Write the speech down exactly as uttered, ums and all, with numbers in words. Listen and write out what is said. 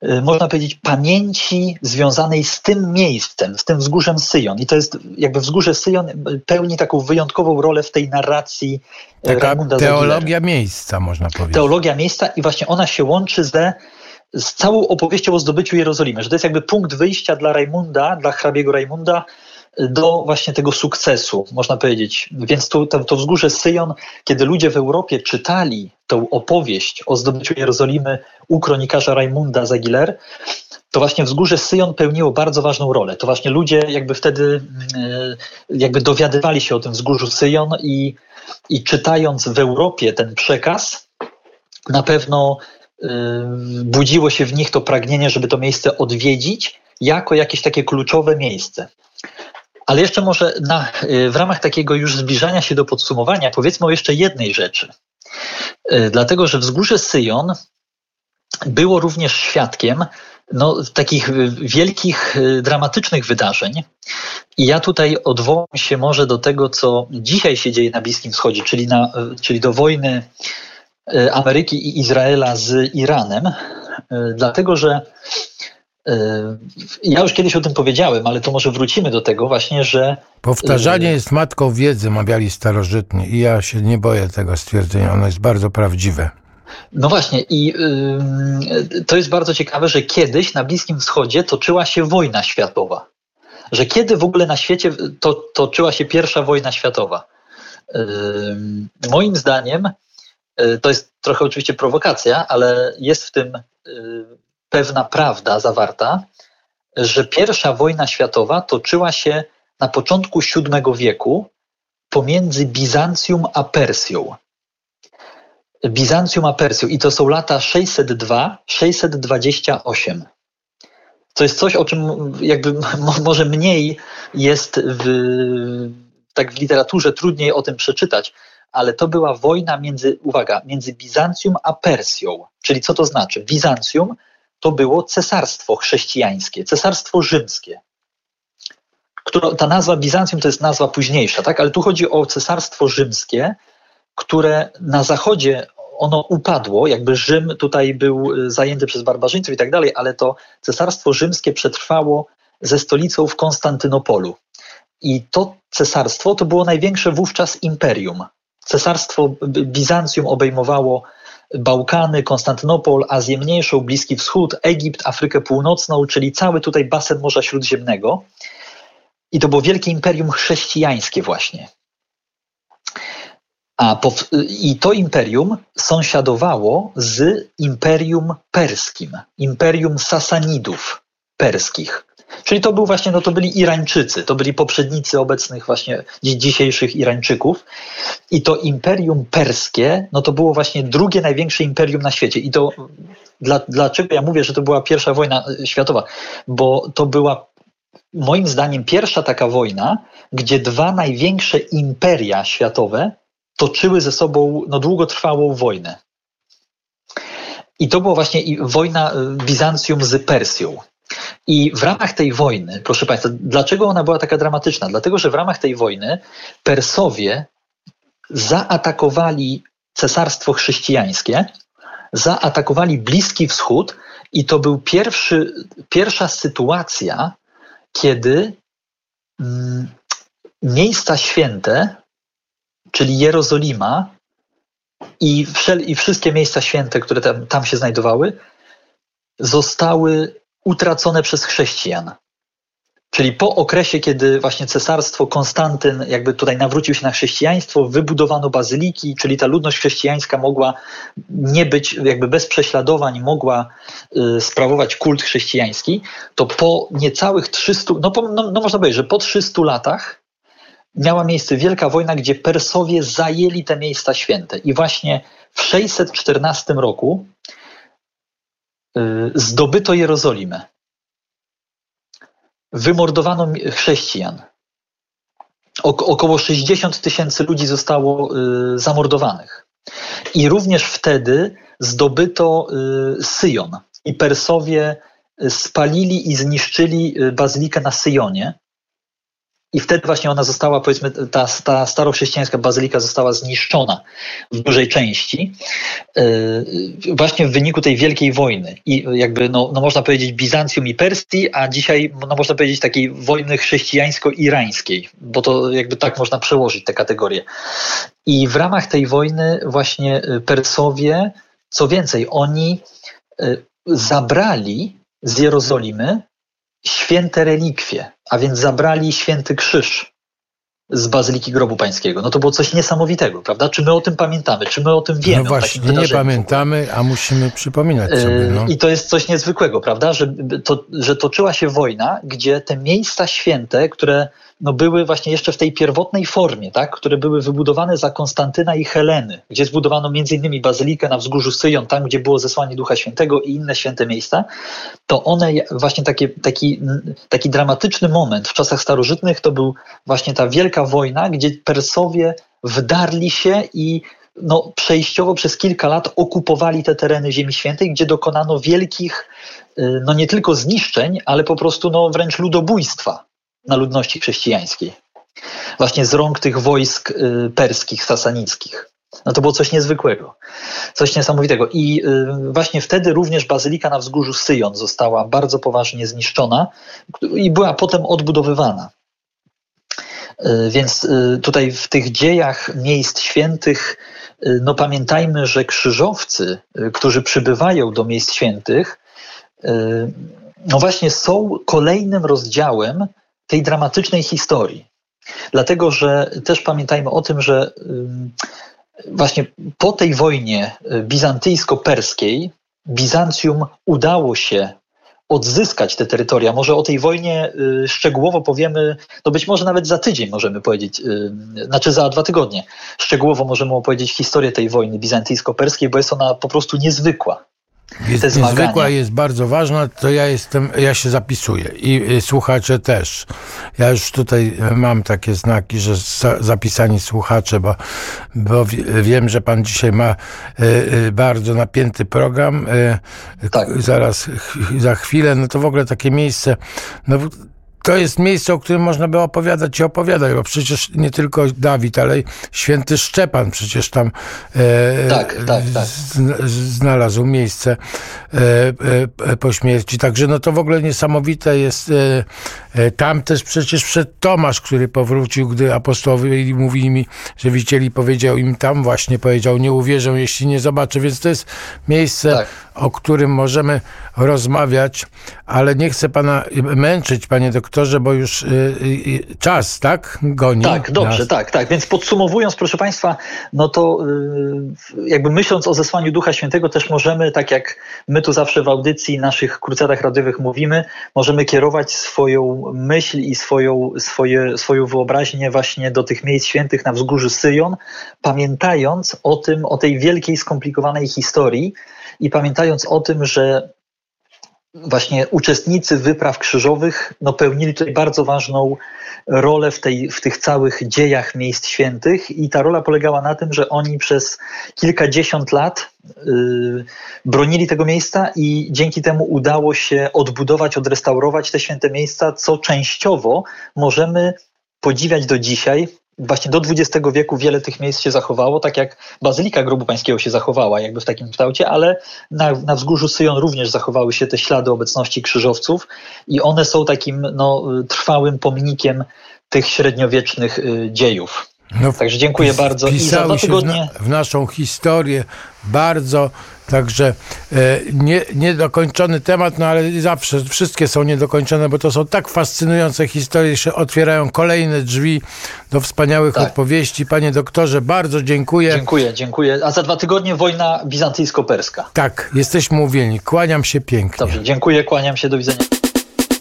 można powiedzieć, pamięci związanej z tym miejscem, z tym wzgórzem Syjon. I to jest jakby wzgórze Syjon pełni taką wyjątkową rolę w tej narracji Taka Raimunda teologia Zagilera. miejsca, można powiedzieć. Teologia miejsca i właśnie ona się łączy ze, z całą opowieścią o zdobyciu Jerozolimy, że to jest jakby punkt wyjścia dla Raimunda, dla hrabiego Raimunda do właśnie tego sukcesu, można powiedzieć. Więc tu, to, to wzgórze Syjon, kiedy ludzie w Europie czytali tę opowieść o zdobyciu Jerozolimy u kronikarza Raimunda Zagiler, to właśnie wzgórze Syjon pełniło bardzo ważną rolę. To właśnie ludzie jakby wtedy jakby dowiadywali się o tym wzgórzu Syjon i, i czytając w Europie ten przekaz, na pewno y, budziło się w nich to pragnienie, żeby to miejsce odwiedzić jako jakieś takie kluczowe miejsce. Ale jeszcze może na, w ramach takiego już zbliżania się do podsumowania powiedzmy o jeszcze jednej rzeczy. Dlatego, że wzgórze Syjon było również świadkiem no, takich wielkich, dramatycznych wydarzeń. I ja tutaj odwołam się może do tego, co dzisiaj się dzieje na Bliskim Wschodzie, czyli, na, czyli do wojny Ameryki i Izraela z Iranem, dlatego, że ja już kiedyś o tym powiedziałem, ale to może wrócimy do tego właśnie, że... Powtarzanie jest matką wiedzy, mawiali starożytni i ja się nie boję tego stwierdzenia, ono jest bardzo prawdziwe. No właśnie i yy, to jest bardzo ciekawe, że kiedyś na Bliskim Wschodzie toczyła się wojna światowa. Że kiedy w ogóle na świecie to, toczyła się pierwsza wojna światowa. Yy, moim zdaniem, yy, to jest trochę oczywiście prowokacja, ale jest w tym... Yy, pewna prawda zawarta, że pierwsza wojna światowa toczyła się na początku siódmego wieku pomiędzy Bizancjum a Persją. Bizancjum a Persją i to są lata sześćset dwa sześćset dwadzieścia osiem. To jest coś, o czym jakby może mniej jest w, tak w literaturze, trudniej o tym przeczytać, ale to była wojna między, uwaga, między Bizancjum a Persją. Czyli co to znaczy? Bizancjum to było cesarstwo chrześcijańskie, cesarstwo rzymskie. Które, ta nazwa Bizancjum to jest nazwa późniejsza, tak? Ale tu chodzi o cesarstwo rzymskie, które na zachodzie ono upadło, jakby Rzym tutaj był zajęty przez barbarzyńców i tak dalej, ale to cesarstwo rzymskie przetrwało ze stolicą w Konstantynopolu. I to cesarstwo to było największe wówczas imperium. Cesarstwo Bizancjum obejmowało Bałkany, Konstantynopol, Azję Mniejszą, Bliski Wschód, Egipt, Afrykę Północną, czyli cały tutaj basen Morza Śródziemnego. I to było wielkie imperium chrześcijańskie właśnie. A po, I to imperium sąsiadowało z imperium perskim, imperium Sasanidów perskich. Czyli to był właśnie, no to byli Irańczycy, to byli poprzednicy obecnych właśnie dzisiejszych Irańczyków. I to imperium perskie, no to było właśnie drugie największe imperium na świecie. I to dla, dlaczego ja mówię, że to była pierwsza wojna światowa? Bo to była moim zdaniem pierwsza taka wojna, gdzie dwa największe imperia światowe toczyły ze sobą no, długotrwałą wojnę. I to była właśnie wojna Bizancjum z Persją. I w ramach tej wojny, proszę Państwa, dlaczego ona była taka dramatyczna? Dlatego, że w ramach tej wojny Persowie zaatakowali cesarstwo chrześcijańskie, zaatakowali Bliski Wschód i to był pierwszy, pierwsza sytuacja, kiedy mm, miejsca święte, czyli Jerozolima i, wszel- i wszystkie miejsca święte, które tam, tam się znajdowały, zostały utracone przez chrześcijan. Czyli po okresie, kiedy właśnie cesarstwo Konstantyn jakby tutaj nawrócił się na chrześcijaństwo, wybudowano bazyliki, czyli ta ludność chrześcijańska mogła nie być jakby bez prześladowań, mogła y, sprawować kult chrześcijański, to po niecałych trzystu, no, po, no, no można powiedzieć, że po trzystu latach miała miejsce wielka wojna, gdzie Persowie zajęli te miejsca święte. I właśnie w sześćset czternastym roku y, zdobyto Jerozolimę. Wymordowano chrześcijan. O, około sześćdziesiąt tysięcy ludzi zostało y, zamordowanych. I również wtedy zdobyto y, Syjon. I Persowie spalili i zniszczyli bazylikę na Syjonie. I wtedy właśnie ona została, powiedzmy, ta, ta starochrześcijańska bazylika została zniszczona w dużej części yy, właśnie w wyniku tej wielkiej wojny. I jakby, no, no można powiedzieć Bizancjum i Persji, a dzisiaj no można powiedzieć takiej wojny chrześcijańsko-irańskiej, bo to jakby tak można przełożyć te kategorie. I w ramach tej wojny właśnie Persowie, co więcej, oni yy, zabrali z Jerozolimy święte relikwie, a więc zabrali święty krzyż z Bazyliki Grobu Pańskiego. No to było coś niesamowitego, prawda? Czy my o tym pamiętamy? Czy my o tym wiemy? No właśnie, nie pamiętamy, a musimy przypominać sobie. No. I to jest coś niezwykłego, prawda? Że, to, że toczyła się wojna, gdzie te miejsca święte, które no były właśnie jeszcze w tej pierwotnej formie, tak? Które były wybudowane za Konstantyna i Heleny, gdzie zbudowano między innymi bazylikę na wzgórzu Syjon, tam gdzie było zesłanie Ducha Świętego i inne święte miejsca, to one właśnie takie, taki, taki dramatyczny moment w czasach starożytnych to był właśnie ta wielka wojna, gdzie Persowie wdarli się i no, przejściowo przez kilka lat okupowali te tereny Ziemi Świętej, gdzie dokonano wielkich, no nie tylko zniszczeń, ale po prostu no, wręcz ludobójstwa na ludności chrześcijańskiej. Właśnie z rąk tych wojsk y, perskich, sasanickich. No to było coś niezwykłego. Coś niesamowitego. I y, właśnie wtedy również bazylika na wzgórzu Syjon została bardzo poważnie zniszczona i była potem odbudowywana. Y, więc y, tutaj w tych dziejach miejsc świętych y, no pamiętajmy, że krzyżowcy, y, którzy przybywają do miejsc świętych, y, no właśnie są kolejnym rozdziałem tej dramatycznej historii. Dlatego, że też pamiętajmy o tym, że właśnie po tej wojnie bizantyjsko-perskiej Bizancjum udało się odzyskać te terytoria. Może o tej wojnie szczegółowo powiemy, no być może nawet za tydzień możemy powiedzieć, znaczy za dwa tygodnie. Szczegółowo możemy opowiedzieć historię tej wojny bizantyjsko-perskiej, bo jest ona po prostu niezwykła. Jest niezwykła, jest bardzo ważna, to ja jestem, ja się zapisuję i, i słuchacze też. Ja już tutaj mam takie znaki, że za, zapisani słuchacze, bo, bo wiem, że pan dzisiaj ma y, y, bardzo napięty program. Y, tak. Zaraz, ch, za chwilę, no to w ogóle takie miejsce, no to jest miejsce, o którym można by opowiadać i opowiadać, bo przecież nie tylko Dawid, ale i święty Szczepan przecież tam e, tak, tak, tak. Z, znalazł miejsce e, e, po śmierci. Także no to w ogóle niesamowite jest. E, e, tam też przecież wszedł Tomasz, który powrócił, gdy apostołowie mówili mi, że widzieli, powiedział im tam właśnie, powiedział, nie uwierzę, jeśli nie zobaczę. Więc to jest miejsce, tak, o którym możemy rozmawiać, ale nie chcę pana męczyć, panie doktorze, bo już y, y, czas, tak? Goni. Tak, dobrze, nas. tak, tak. Więc podsumowując, proszę państwa, no to y, jakby myśląc o zesłaniu Ducha Świętego też możemy, tak jak my tu zawsze w audycji, naszych krucjatach radiowych mówimy, możemy kierować swoją myśl i swoją, swoje, swoją wyobraźnię właśnie do tych miejsc świętych na wzgórzu Syjon, pamiętając o tym, o tej wielkiej, skomplikowanej historii i pamiętając o tym, że właśnie uczestnicy wypraw krzyżowych no, pełnili tutaj bardzo ważną rolę w, tej, w tych całych dziejach miejsc świętych i ta rola polegała na tym, że oni przez kilkadziesiąt lat yy, bronili tego miejsca i dzięki temu udało się odbudować, odrestaurować te święte miejsca, co częściowo możemy podziwiać do dzisiaj. Właśnie do dwudziestego wieku wiele tych miejsc się zachowało, tak jak Bazylika Grobu Pańskiego się zachowała jakby w takim kształcie, ale na, na wzgórzu Syjon również zachowały się te ślady obecności krzyżowców i one są takim no, trwałym pomnikiem tych średniowiecznych y, dziejów. No, Także dziękuję pis, bardzo. I za dwa tygodnie... się w, na, w naszą historię bardzo, także e, nie, niedokończony temat, no ale zawsze wszystkie są niedokończone, bo to są tak fascynujące historie, że otwierają kolejne drzwi do wspaniałych tak. opowieści. Panie doktorze, bardzo dziękuję. Dziękuję, dziękuję. A za dwa tygodnie wojna bizantyjsko-perska. Tak, jesteśmy mówieni. Kłaniam się pięknie. Dobrze, dziękuję, kłaniam się, do widzenia.